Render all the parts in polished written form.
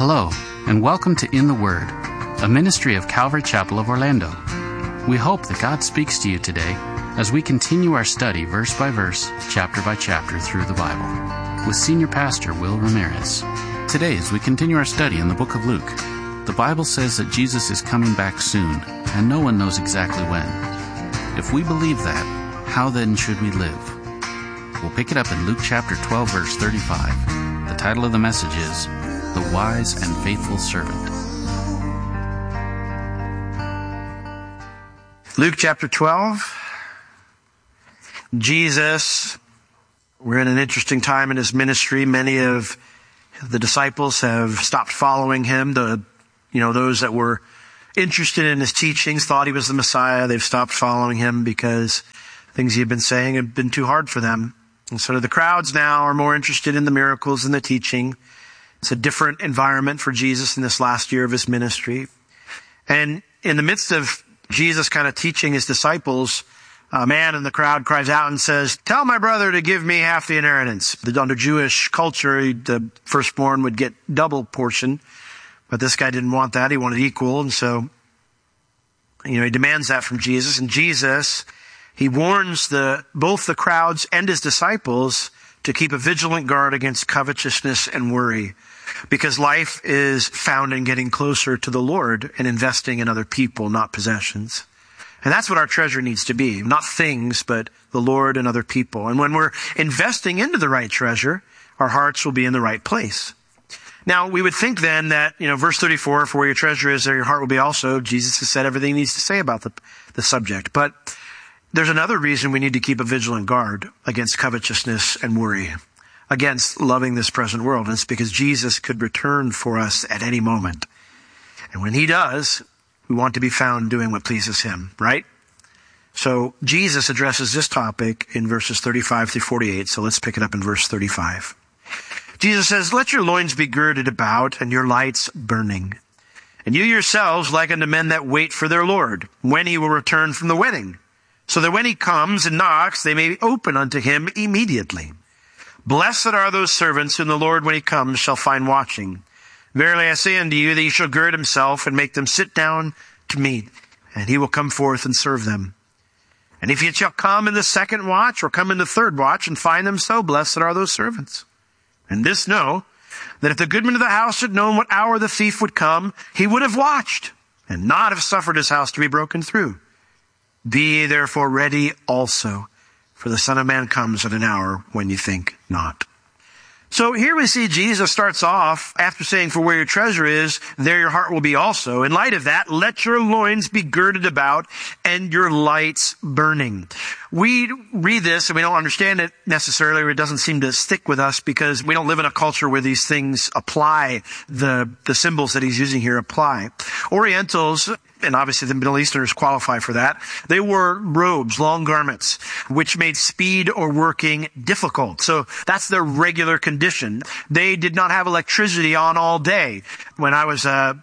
Hello, and welcome to In the Word, a ministry of Calvary Chapel of Orlando. We hope that God speaks to you today as we continue our study verse by verse, chapter by chapter through the Bible, with Senior Pastor Will Ramirez. Today, as we continue our study in the book of Luke, the Bible says that Jesus is coming back soon, and no one knows exactly when. If we believe that, how then should we live? We'll pick it up in Luke chapter 12, verse 35. The title of the message is The Wise and Faithful Servant. Luke chapter 12. Jesus, we're in an interesting time in his ministry. Many of the disciples have stopped following him. Those that were interested in his teachings thought he was the Messiah. They've stopped following him because things he had been saying have been too hard for them. And so the crowds now are more interested in the miracles and the teaching. It's a different environment for Jesus in this last year of his ministry. And in the midst of Jesus kind of teaching his disciples, a man in the crowd cries out and says, "Tell my brother to give me half the inheritance." Under Jewish culture, the firstborn would get double portion. But this guy didn't want that. He wanted equal. And so, he demands that from Jesus. And Jesus, he warns both the crowds and his disciples to keep a vigilant guard against covetousness and worry, because life is found in getting closer to the Lord and investing in other people, not possessions. And that's what our treasure needs to be. Not things, but the Lord and other people. And when we're investing into the right treasure, our hearts will be in the right place. Now, we would think then that, verse 34, "For where your treasure is, there your heart will be also." Jesus has said everything he needs to say about the subject. But there's another reason we need to keep a vigilant guard against covetousness and worry, against loving this present world. And it's because Jesus could return for us at any moment. And when he does, we want to be found doing what pleases him, right? So Jesus addresses this topic in verses 35 through 48. So let's pick it up in verse 35. Jesus says, "Let your loins be girded about and your lights burning. And you yourselves like unto men that wait for their Lord, when he will return from the wedding, so that when he comes and knocks, they may open unto him immediately. Blessed are those servants whom the Lord, when he comes, shall find watching. Verily I say unto you, that he shall gird himself and make them sit down to meat, and he will come forth and serve them. And if he shall come in the second watch, or come in the third watch, and find them so, blessed are those servants. And this know, that if the goodman of the house had known what hour the thief would come, he would have watched, and not have suffered his house to be broken through. Be ye therefore ready also, for the Son of Man comes at an hour when you think not." So here we see Jesus starts off after saying, "For where your treasure is, there your heart will be also." In light of that, let your loins be girded about and your lights burning. We read this and we don't understand it necessarily, or it doesn't seem to stick with us because we don't live in a culture where these things apply. The symbols that he's using here apply. Orientals, and obviously the Middle Easterners qualify for that, they wore robes, long garments, which made speed or working difficult. So that's their regular condition. They did not have electricity on all day. When I was a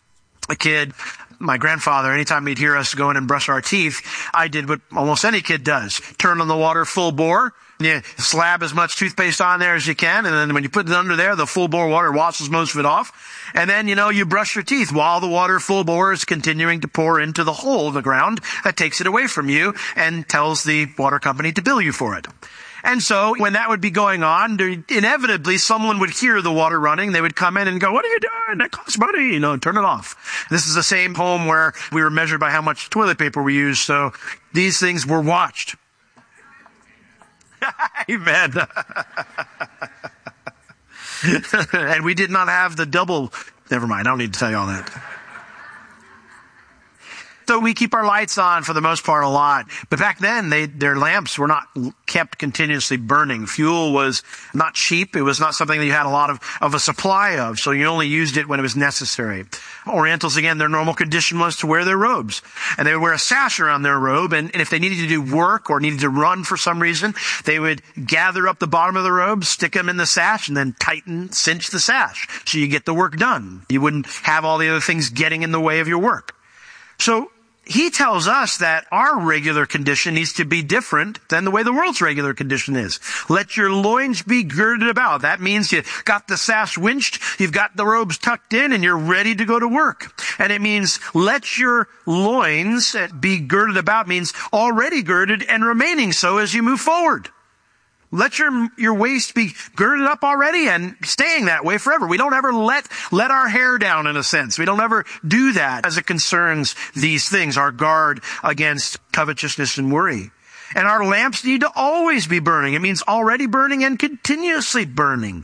kid, my grandfather, anytime he'd hear us go in and brush our teeth, I did what almost any kid does. Turn on the water full bore. You slab as much toothpaste on there as you can, and then when you put it under there, the full bore water washes most of it off. And then, you brush your teeth while the water full bore is continuing to pour into the hole in the ground that takes it away from you and tells the water company to bill you for it. And so when that would be going on, inevitably someone would hear the water running. They would come in and go, "What are you doing? That costs money. Turn it off." This is the same home where we were measured by how much toilet paper we used. So these things were watched. Amen. And we did not have the double. Never mind. I don't need to tell you all that. So we keep our lights on for the most part a lot. But back then, their lamps were not kept continuously burning. Fuel was not cheap. It was not something that you had a lot of a supply of. So you only used it when it was necessary. Orientals, again, their normal condition was to wear their robes. And they would wear a sash around their robe. And if they needed to do work or needed to run for some reason, they would gather up the bottom of the robe, stick them in the sash, and then cinch the sash. So you get the work done. You wouldn't have all the other things getting in the way of your work. So he tells us that our regular condition needs to be different than the way the world's regular condition is. Let your loins be girded about. That means you got the sash winched, you've got the robes tucked in, and you're ready to go to work. And it means let your loins be girded about means already girded and remaining so as you move forward. Let your waist be girded up already and staying that way forever. We don't ever let our hair down, in a sense. We don't ever do that as it concerns these things, our guard against covetousness and worry. And our lamps need to always be burning. It means already burning and continuously burning.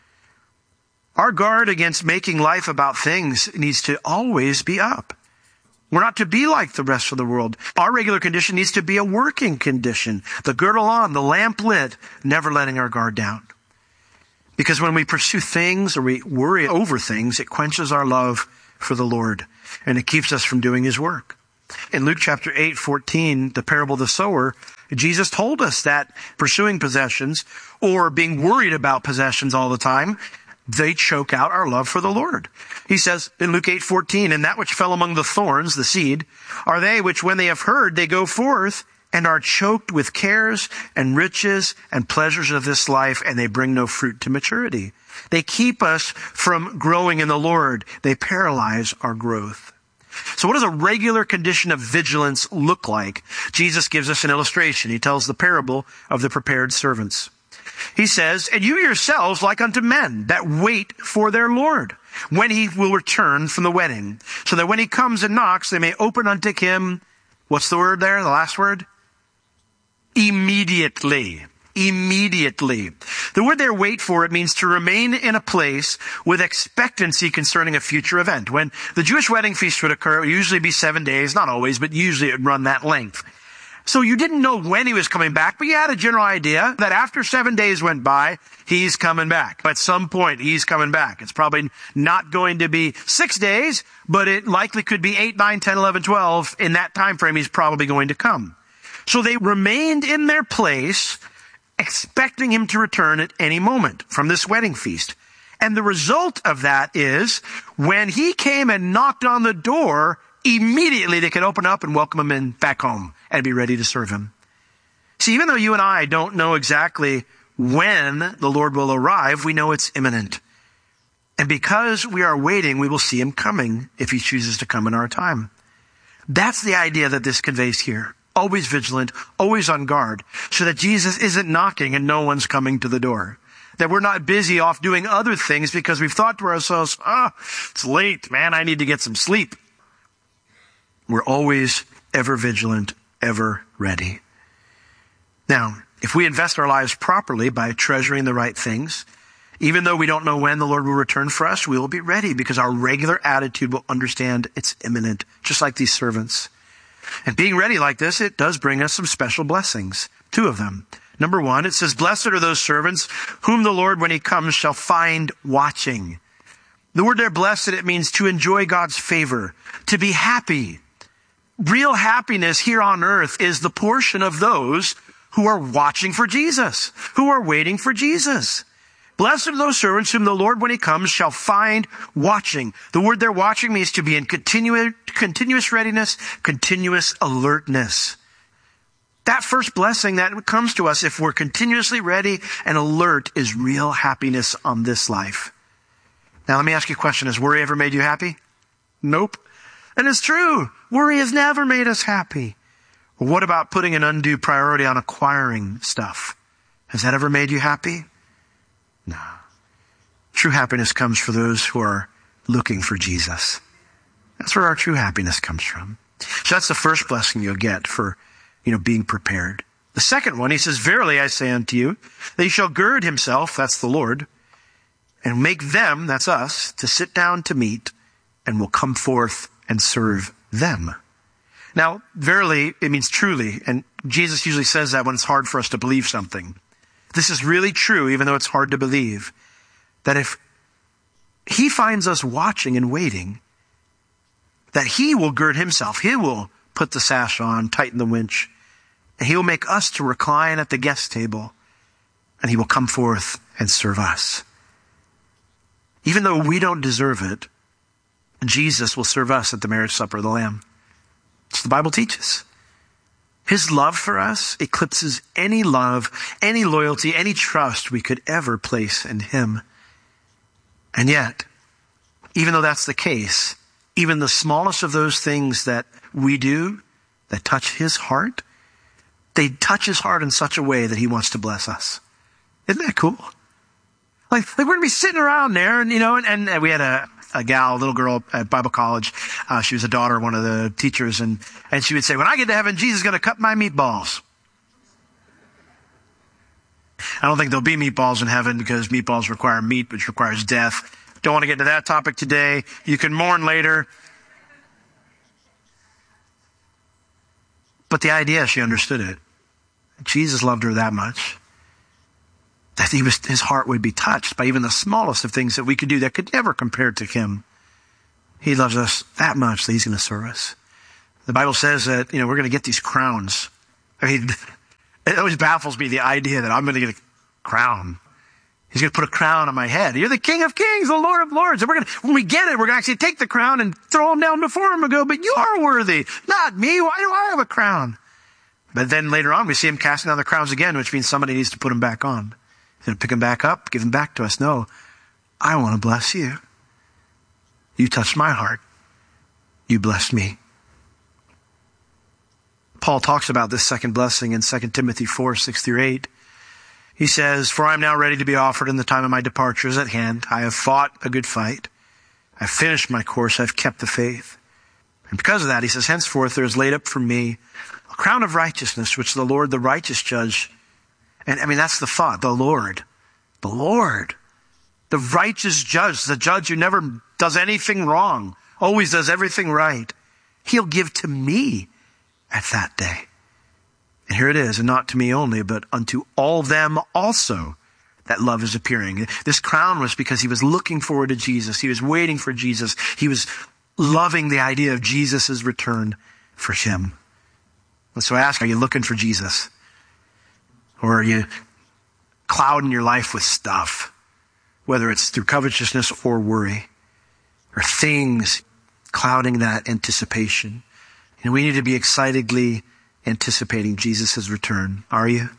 Our guard against making life about things needs to always be up. We're not to be like the rest of the world. Our regular condition needs to be a working condition. The girdle on, the lamp lit, never letting our guard down. Because when we pursue things or we worry over things, it quenches our love for the Lord and it keeps us from doing his work. In Luke chapter 8:14, the parable of the sower, Jesus told us that pursuing possessions or being worried about possessions all the time, they choke out our love for the Lord. He says in Luke 8:14, and that which fell among the thorns, the seed, are they which when they have heard, they go forth and are choked with cares and riches and pleasures of this life, and they bring no fruit to maturity. They keep us from growing in the Lord. They paralyze our growth. So what does a regular condition of vigilance look like? Jesus gives us an illustration. He tells the parable of the prepared servants. He says, and you yourselves like unto men that wait for their Lord, when he will return from the wedding, so that when he comes and knocks, they may open unto him. What's the word there? The last word? Immediately. Immediately. The word there, wait for, it means to remain in a place with expectancy concerning a future event. When the Jewish wedding feast would occur, it would usually be 7 days, not always, but usually it would run that length. So you didn't know when he was coming back, but you had a general idea that after 7 days went by, he's coming back. At some point, he's coming back. It's probably not going to be 6 days, but it likely could be 8, 9, 10, 11, 12. In that time frame, he's probably going to come. So they remained in their place, expecting him to return at any moment from this wedding feast. And the result of that is, when he came and knocked on the door, immediately they could open up and welcome him in back home and be ready to serve him. See, even though you and I don't know exactly when the Lord will arrive, we know it's imminent. And because we are waiting, we will see him coming if he chooses to come in our time. That's the idea that this conveys here. Always vigilant, always on guard, so that Jesus isn't knocking and no one's coming to the door. That we're not busy off doing other things because we've thought to ourselves, it's late, man, I need to get some sleep. We're always ever vigilant, ever ready. Now, if we invest our lives properly by treasuring the right things, even though we don't know when the Lord will return for us, we will be ready because our regular attitude will understand it's imminent, just like these servants. And being ready like this, it does bring us some special blessings. 2 of them. Number 1, it says, blessed are those servants whom the Lord, when he comes, shall find watching. The word there, blessed, it means to enjoy God's favor, to be happy. Real happiness here on earth is the portion of those who are watching for Jesus, who are waiting for Jesus. Blessed are those servants whom the Lord, when he comes, shall find watching. The word there, watching, means to be in continuous readiness, continuous alertness. That first blessing that comes to us if we're continuously ready and alert is real happiness on this life. Now let me ask you a question. Has worry ever made you happy? Nope. And it's true. Worry has never made us happy. Well, what about putting an undue priority on acquiring stuff? Has that ever made you happy? No. True happiness comes for those who are looking for Jesus. That's where our true happiness comes from. So that's the first blessing you'll get for, being prepared. The second one, he says, verily I say unto you, that he shall gird himself, that's the Lord, and make them, that's us, to sit down to meat, and will come forth and serve them. Now, verily, it means truly, and Jesus usually says that when it's hard for us to believe something. This is really true, even though it's hard to believe, that if he finds us watching and waiting, that he will gird himself, he will put the sash on, tighten the winch, and he will make us to recline at the guest table, and he will come forth and serve us. Even though we don't deserve it, Jesus will serve us at the marriage supper of the Lamb. That's what the Bible teaches. His love for us eclipses any love, any loyalty, any trust we could ever place in him. And yet, even though that's the case, even the smallest of those things that we do that touch his heart, they touch his heart in such a way that he wants to bless us. Isn't that cool? Like we're going to be sitting around there and, and we had a little girl at Bible college. She was a daughter of one of the teachers and she would say, when I get to heaven, Jesus is going to cut my meatballs. I don't think there'll be meatballs in heaven because meatballs require meat, which requires death. Don't want to get into that topic today. You can mourn later. But the idea, she understood it. Jesus loved her that much that his heart would be touched by even the smallest of things that we could do that could never compare to him. He loves us that much that he's going to serve us. The Bible says that, we're going to get these crowns. I mean, it always baffles me, the idea that I'm going to get a crown. He's going to put a crown on my head. You're the King of Kings, the Lord of Lords. And when we get it, we're going to actually take the crown and throw him down before him and go, but you are worthy, not me. Why do I have a crown? But then later on, we see him casting down the crowns again, which means somebody needs to put him back on. He's going to pick him back up, give him back to us. No, I want to bless you. You touched my heart. You blessed me. Paul talks about this second blessing in 2 Timothy 4:6-8. He says, for I am now ready to be offered, and the time of my departure is at hand. I have fought a good fight. I've finished my course. I've kept the faith. And because of that, he says, henceforth there is laid up for me a crown of righteousness, which the Lord, the righteous judge. And that's the thought, the Lord, the righteous judge, the judge who never does anything wrong, always does everything right. He'll give to me at that day. And here it is, and not to me only, but unto all them also that love is appearing. This crown was because he was looking forward to Jesus. He was waiting for Jesus. He was loving the idea of Jesus' return for him. And so I ask, are you looking for Jesus? Or are you clouding your life with stuff? Whether it's through covetousness or worry, or things clouding that anticipation. And we need to be excitedly anticipating Jesus' return. Are you?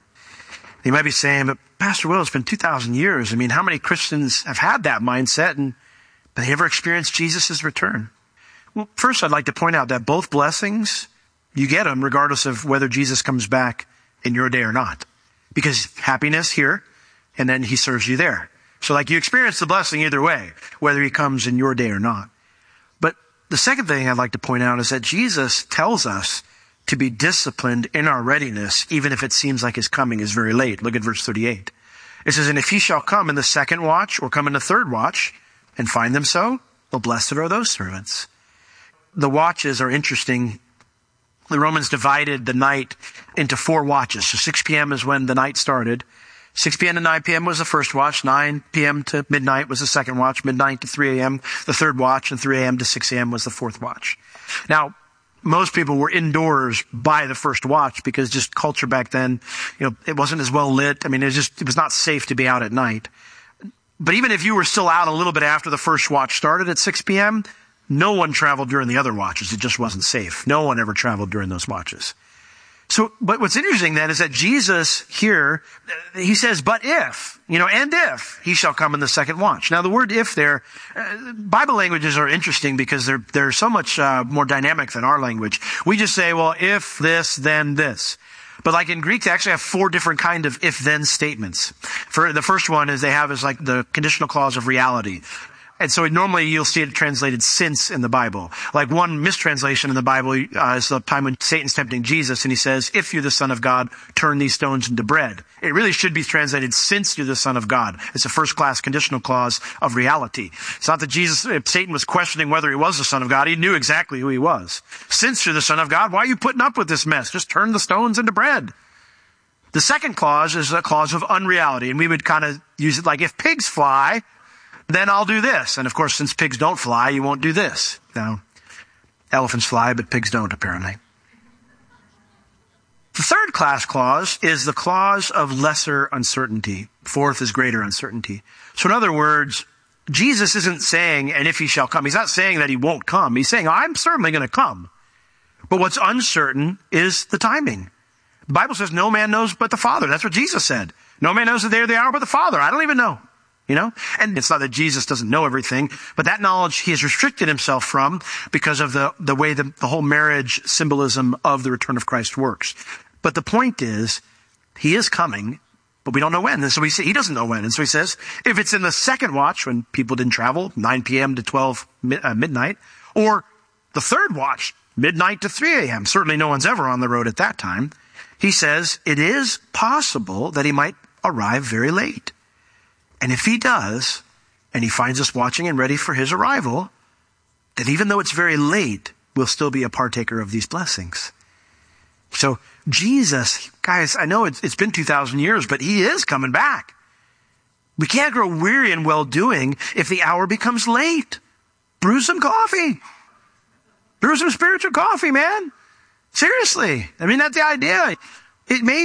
You might be saying, but Pastor Will, it's been 2,000 years. How many Christians have had that mindset but they never experienced Jesus' return? Well, first I'd like to point out that both blessings, you get them regardless of whether Jesus comes back in your day or not. Because happiness here, and then he serves you there. So you experience the blessing either way, whether he comes in your day or not. But the second thing I'd like to point out is that Jesus tells us to be disciplined in our readiness, even if it seems like his coming is very late. Look at verse 38. It says, and if he shall come in the second watch or come in the third watch and find them so, well, blessed are those servants. The watches are interesting. The Romans divided the night into 4 watches. So 6 p.m. is when the night started. 6 p.m. to 9 p.m. was the first watch. 9 p.m. to midnight was the second watch. Midnight to 3 a.m. the third watch. And 3 a.m. to 6 a.m. was the fourth watch. Now, most people were indoors by the first watch because just culture back then, it wasn't as well lit. It was not safe to be out at night. But even if you were still out a little bit after the first watch started at 6 p.m., no one traveled during the other watches. It just wasn't safe. No one ever traveled during those watches. So, but what's interesting then is that Jesus here, he says, but if, and if he shall come in the second watch. Now the word if there, Bible languages are interesting because they're so much more dynamic than our language. We just say, well, if this, then this. But in Greek, they actually have 4 different kind of if-then statements. For the first one is the conditional clause of reality. And so normally you'll see it translated since in the Bible. One mistranslation in the Bible is the time when Satan's tempting Jesus and he says, if you're the Son of God, turn these stones into bread. It really should be translated, since you're the Son of God. It's a first-class conditional clause of reality. It's not that Satan was questioning whether he was the Son of God. He knew exactly who he was. Since you're the Son of God, why are you putting up with this mess? Just turn the stones into bread. The second clause is a clause of unreality, and we would kind of use it if pigs fly, then I'll do this. And of course, since pigs don't fly, you won't do this. Now, elephants fly, but pigs don't, apparently. The third class clause is the clause of lesser uncertainty. Fourth is greater uncertainty. So in other words, Jesus isn't saying, and if he shall come, he's not saying that he won't come. He's saying, I'm certainly going to come. But what's uncertain is the timing. The Bible says no man knows but the Father. That's what Jesus said. No man knows the day or the hour but the Father. I don't even know. And it's not that Jesus doesn't know everything, but that knowledge he has restricted himself from because of the way the whole marriage symbolism of the return of Christ works. But the point is, he is coming, but we don't know when. And so he doesn't know when. And so he says, if it's in the second watch when people didn't travel, 9 p.m. to 12 midnight, or the third watch, midnight to 3 a.m., certainly no one's ever on the road at that time. He says it is possible that he might arrive very late. And if he does, and he finds us watching and ready for his arrival, then even though it's very late, we'll still be a partaker of these blessings. So Jesus, guys, I know it's been 2,000 years, but he is coming back. We can't grow weary in well-doing if the hour becomes late. Brew some coffee. Brew some spiritual coffee, man. Seriously. I mean, that's the idea. It may